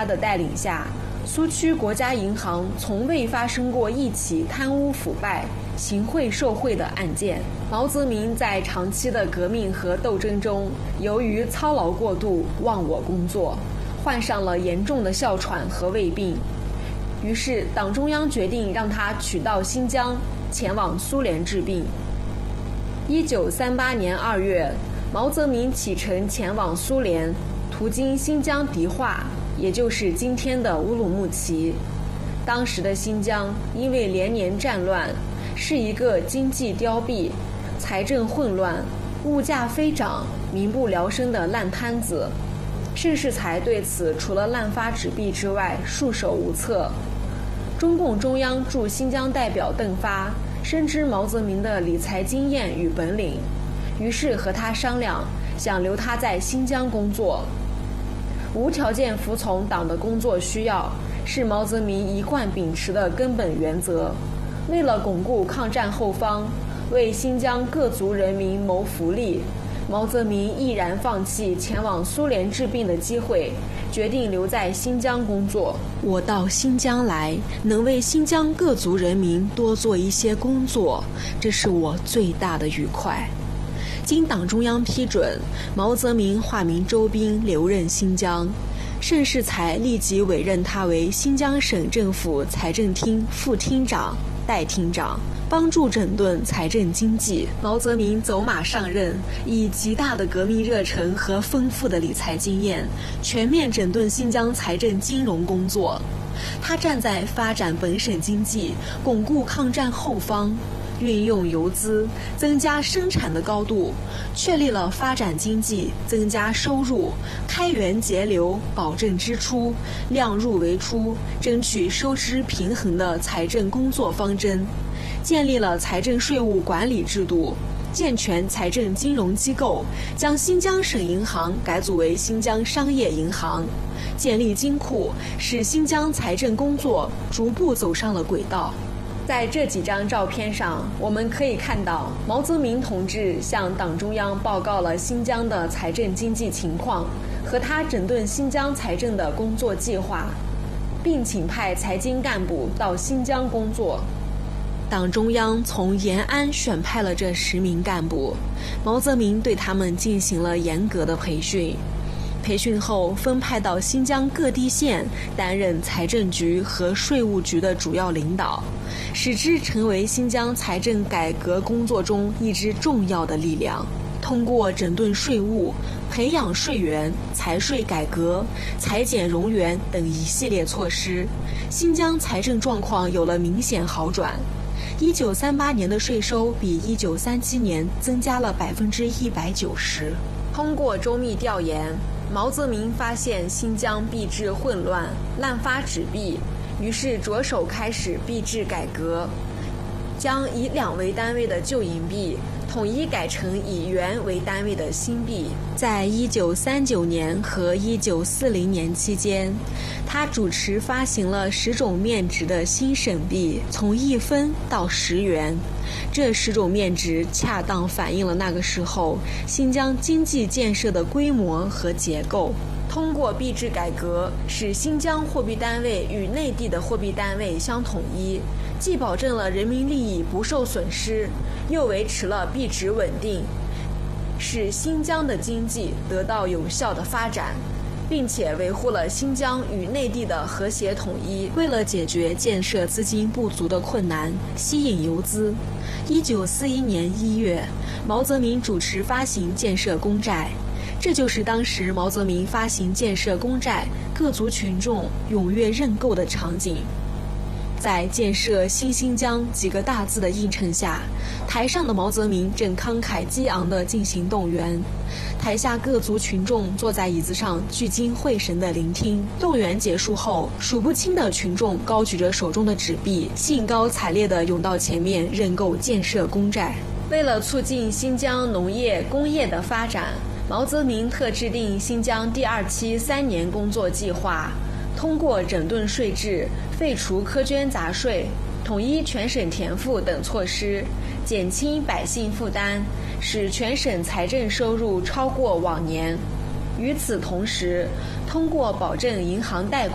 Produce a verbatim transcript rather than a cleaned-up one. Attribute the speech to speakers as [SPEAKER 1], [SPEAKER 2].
[SPEAKER 1] 他的带领下，苏区国家银行从未发生过一起贪污腐败、行贿受贿的案件。毛泽民在长期的革命和斗争中，由于操劳过度、忘我工作，患上了严重的哮喘和胃病。于是党中央决定让他取道新疆，前往苏联治病。一九三八年二月，毛泽民启程前往苏联，途经新疆迪化，也就是今天的乌鲁木齐。当时的新疆因为连年战乱，是一个经济凋敝、财政混乱、物价飞涨、民不聊生的烂摊子。盛世才对此除了滥发纸币之外束手无策。中共中央驻新疆代表邓发深知毛泽民的理财经验与本领，于是和他商量，想留他在新疆工作。无条件服从党的工作需要，是毛泽民一贯秉持的根本原则。为了巩固抗战后方，为新疆各族人民谋福利，毛泽民毅然放弃前往苏联治病的机会，决定留在新疆工作。我到新疆来，能为新疆各族人民多做一些工作，这是我最大的愉快。经党中央批准，毛泽民化名周斌留任新疆。盛世才立即委任他为新疆省政府财政厅副厅长、代厅长，帮助整顿财政经济。毛泽民走马上任，以极大的革命热忱和丰富的理财经验，全面整顿新疆财政金融工作。他站在发展本省经济、巩固抗战后方，运用游资增加生产的高度，确立了发展经济、增加收入、开源节流、保证支出、量入为出、争取收支平衡的财政工作方针，建立了财政税务管理制度，健全财政金融机构，将新疆省银行改组为新疆商业银行，建立金库，使新疆财政工作逐步走上了轨道。在这几张照片上，我们可以看到毛泽民同志向党中央报告了新疆的财政经济情况和他整顿新疆财政的工作计划，并请派财经干部到新疆工作。党中央从延安选派了这十名干部，毛泽民对他们进行了严格的培训。培训后分派到新疆各地县担任财政局和税务局的主要领导，使之成为新疆财政改革工作中一支重要的力量。通过整顿税务、培养税源、财税改革、裁减冗员等一系列措施，新疆财政状况有了明显好转。一九三八年的税收比一九三七年增加了百分之一百九十。通过周密调研，毛泽民发现新疆币制混乱、滥发纸币，于是着手开始币制改革，将以两为单位的旧银币统一改成以元为单位的新币。在一九三九年和一九四零年期间，他主持发行了十种面值的新省币，从一分到十元。这十种面值恰当反映了那个时候新疆经济建设的规模和结构。通过币制改革，使新疆货币单位与内地的货币单位相统一，既保证了人民利益不受损失，又维持了币值稳定，使新疆的经济得到有效的发展，并且维护了新疆与内地的和谐统一。为了解决建设资金不足的困难，吸引游资，一九四一年一月，毛泽民主持发行建设公债。这就是当时毛泽民发行建设公债，各族群众踊跃认购的场景。在建设新新疆几个大字的映衬下，台上的毛泽民正慷慨激昂地进行动员，台下各族群众坐在椅子上聚精会神地聆听。动员结束后，数不清的群众高举着手中的纸币，兴高采烈地涌到前面认购建设公债。为了促进新疆农业工业的发展，毛泽民特制定新疆第二期三年工作计划，通过整顿税制、废除苛捐杂税、统一全省田赋等措施，减轻百姓负担，使全省财政收入超过往年。与此同时，通过保证银行贷款